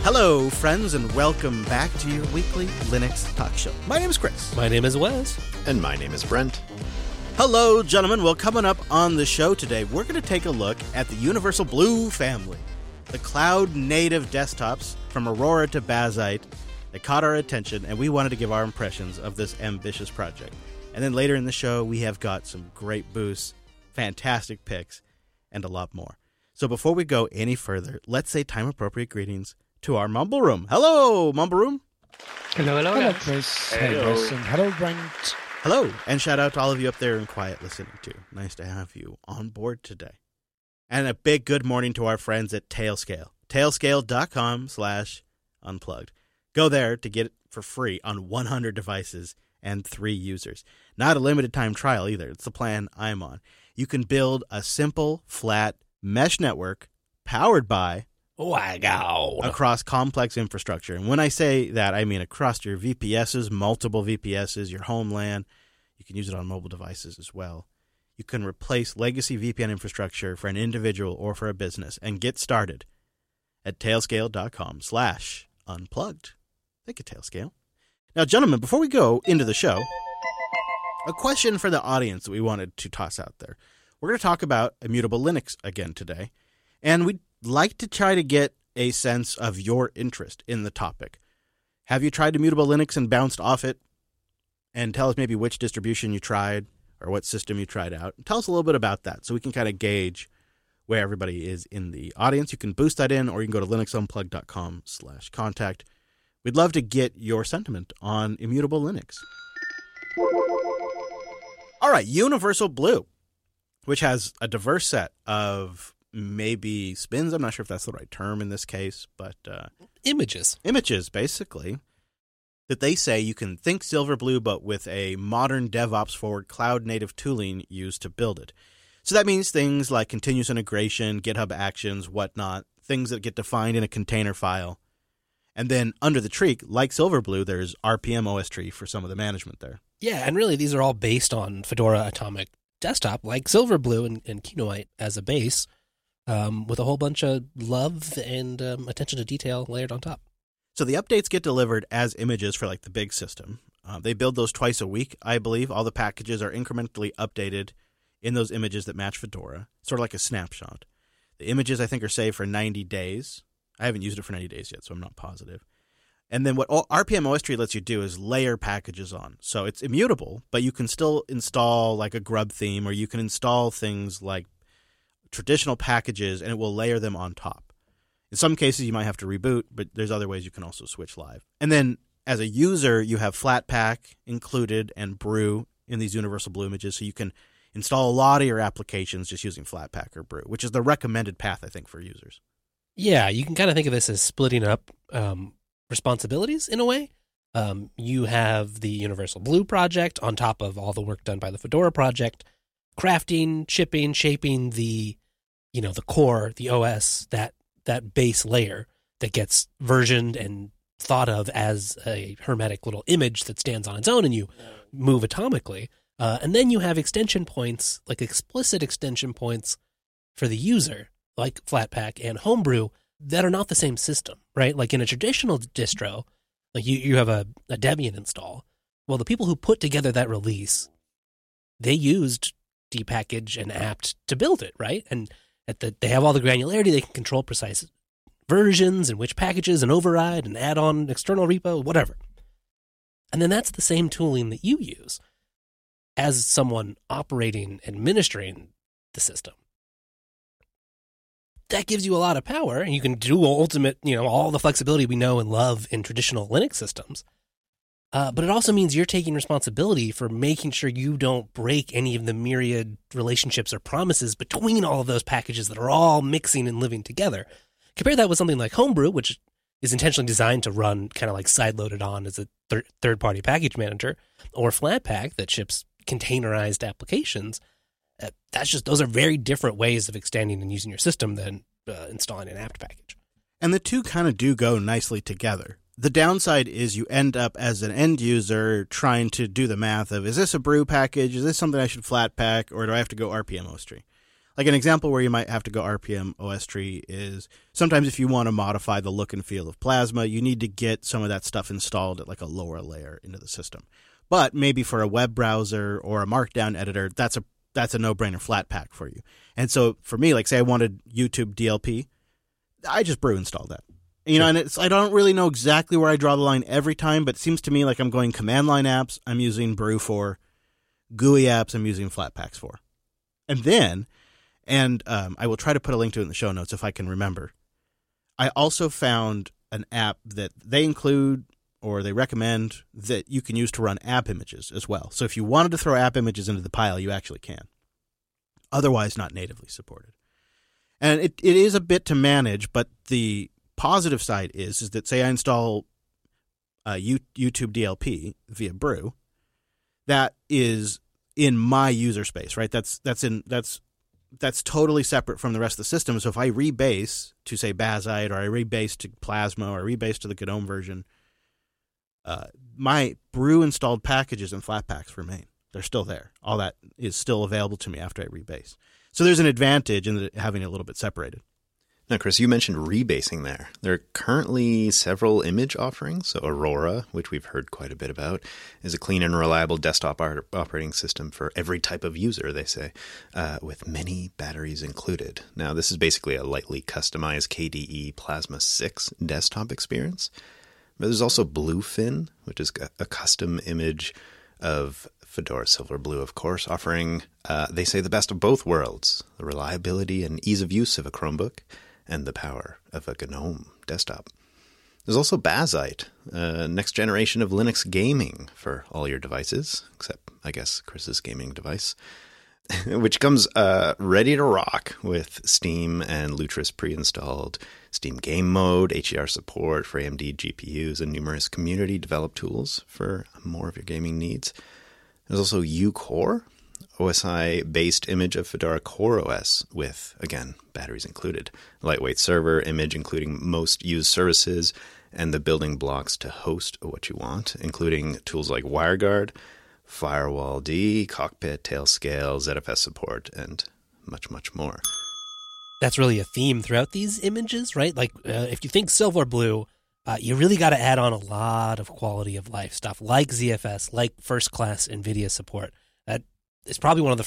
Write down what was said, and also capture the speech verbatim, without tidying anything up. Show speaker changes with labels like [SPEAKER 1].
[SPEAKER 1] Hello, friends, and welcome back to your weekly Linux talk show. My name is Chris.
[SPEAKER 2] My name is Wes.
[SPEAKER 3] And my name is Brent.
[SPEAKER 1] Hello, gentlemen. Well, coming up on the show today, we're going to take a look at the Universal Blue family, the cloud-native desktops from Aurora to Bazzite. They caught our attention, and we wanted to give our impressions of this ambitious project. And then later in the show, we have got some great boosts, fantastic picks, and a lot more. So before we go any further, let's say time-appropriate greetings to our Mumble Room. Hello, Mumble Room.
[SPEAKER 4] Hello, hello,
[SPEAKER 5] Hello,
[SPEAKER 4] guys.
[SPEAKER 5] Chris.
[SPEAKER 3] Hello.
[SPEAKER 5] Hey, Wes, and hello, Brent.
[SPEAKER 1] Hello, and shout out to all of you up there in quiet listening, too. Nice to have you on board today. And a big good morning to our friends at Tailscale. Tailscale.com slash unplugged. Go there to get it for free on one hundred devices and three users. Not a limited time trial either. It's the plan I'm on. You can build a simple, flat mesh network powered by
[SPEAKER 2] Wow.
[SPEAKER 1] across complex infrastructure. And when I say that, I mean across your V P Ss, multiple V P Ss, your home LAN. You can use it on mobile devices as well. You can replace legacy V P N infrastructure for an individual or for a business and get started at tailscale.com slash unplugged. Thank you, Tailscale. Now, gentlemen, before we go into the show, a question for the audience that we wanted to toss out there. We're going to talk about Immutable Linux again today, and we'd like to try to get a sense of your interest in the topic. Have you tried Immutable Linux and bounced off it? And tell us maybe which distribution you tried or what system you tried out. Tell us a little bit about that so we can kind of gauge where everybody is in the audience. You can boost that in, or you can go to linuxunplugged.com slash contact. We'd love to get your sentiment on Immutable Linux. All right, Universal Blue, which has a diverse set of maybe spins. I'm not sure if that's the right term in this case, but uh,
[SPEAKER 2] Images.
[SPEAKER 1] images, basically, that they say you can think Silverblue, but with a modern DevOps-forward cloud-native tooling used to build it. So that means things like continuous integration, GitHub Actions, whatnot, things that get defined in a container file. And then under the tree, like Silverblue, there's R P M O S tree for some of the management there.
[SPEAKER 2] Yeah, and really these are all based on Fedora Atomic Desktop, like Silverblue and, and Kinoite as a base, um, with a whole bunch of love and um, attention to detail layered on top.
[SPEAKER 1] So the updates get delivered as images for like the big system. Uh, they build those twice a week, I believe. All the packages are incrementally updated in those images that match Fedora, sort of like a snapshot. The images, I think, are saved for ninety days. I haven't used it for ninety days yet, so I'm not positive. And then what R P M O S tree lets you do is layer packages on. So it's immutable, but you can still install like a grub theme, or you can install things like traditional packages, and it will layer them on top. In some cases, you might have to reboot, but there's other ways you can also switch live. And then as a user, you have Flatpak included and Brew in these Universal Blue images, so you can install a lot of your applications just using Flatpak or Brew, which is the recommended path, I think, for users.
[SPEAKER 2] Yeah, you can kind of think of this as splitting up um, responsibilities in a way. Um, you have the Universal Blue project on top of all the work done by the Fedora project, crafting, shipping, shaping the, you know, the core, the O S, that that base layer that gets versioned and thought of as a hermetic little image that stands on its own and you move atomically. Uh, and then you have extension points, like explicit extension points for the user, like Flatpak and Homebrew, that are not the same system, right? Like in a traditional distro, like you, you have a, a Debian install. Well, the people who put together that release, they used dpackage and apt to build it, right? And at the, they have all the granularity. They can control precise versions and which packages and override and add on external repo, whatever. And then that's the same tooling that you use as someone operating, administering the system. That gives you a lot of power, and you can do ultimate, you know, all the flexibility we know and love in traditional Linux systems. Uh, but it also means you're taking responsibility for making sure you don't break any of the myriad relationships or promises between all of those packages that are all mixing and living together. Compare that with something like Homebrew, which is intentionally designed to run kind of like side-loaded on as a thir- third-party package manager, or Flatpak that ships containerized applications. Uh, that's just, those are very different ways of extending and using your system than uh, installing an apt package.
[SPEAKER 1] And the two kind of do go nicely together. The downside is you end up as an end user trying to do the math of, is this a Brew package? Is this something I should Flatpak, or do I have to go R P M O S tree? Like an example where you might have to go R P M O S tree is sometimes if you want to modify the look and feel of Plasma, you need to get some of that stuff installed at like a lower layer into the system. But maybe for a web browser or a Markdown editor, that's a that's a no-brainer Flatpak for you. And so for me, like say I wanted YouTube D L P, I just brew install that. You know, and it's I don't really know exactly where I draw the line every time, but it seems to me like I'm going command line apps, I'm using Brew for, G U I apps, I'm using Flatpaks for. And then, and um, I will try to put a link to it in the show notes if I can remember, I also found an app that they include or they recommend that you can use to run app images as well. So if you wanted to throw app images into the pile, you actually can. Otherwise, not natively supported. And it, it is a bit to manage, but the positive side is, is that say I install uh, YouTube D L P via Brew, that is in my user space, right? That's that's in that's that's totally separate from the rest of the system. So if I rebase to say Bazzite, or I rebase to Plasma, or I rebase to the GNOME version, uh, my Brew installed packages and Flatpaks remain. They're still there. All that is still available to me after I rebase. So there's an advantage in having it a little bit separated.
[SPEAKER 3] Now, Chris, you mentioned rebasing there. There are currently several image offerings. So Aurora, which we've heard quite a bit about, is a clean and reliable desktop operating system for every type of user, they say, uh, with many batteries included. Now, this is basically a lightly customized K D E Plasma six desktop experience. But there's also Bluefin, which is a custom image of Fedora Silverblue, of course, offering, uh, they say, the best of both worlds, the reliability and ease of use of a Chromebook, and the power of a GNOME desktop. There's also Bazzite, a next generation of Linux gaming for all your devices, except, I guess, Chris's gaming device, which comes uh, ready to rock with Steam and Lutris pre-installed, Steam Game Mode, H E R support for A M D G P Us, and numerous community-developed tools for more of your gaming needs. There's also uCore, O S I-based image of Fedora CoreOS with, again, batteries included. Lightweight server, image including most used services, and the building blocks to host what you want, including tools like WireGuard, FirewallD, Cockpit, Tailscale, Z F S support, and much, much more.
[SPEAKER 2] That's really a theme throughout these images, right? Like, uh, if you think Silverblue, uh, you really got to add on a lot of quality of life stuff, like Z F S, like first-class NVIDIA support. That is probably one of the